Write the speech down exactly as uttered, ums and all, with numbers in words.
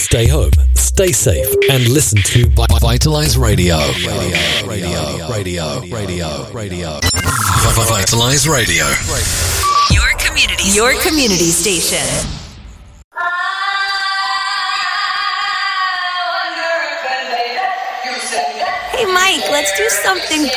Stay home, stay safe, and listen to Vitalize Radio. Radio, radio, radio, radio, radio. Vitalize Radio. Your community, your community station. Hey, Mike, let's do something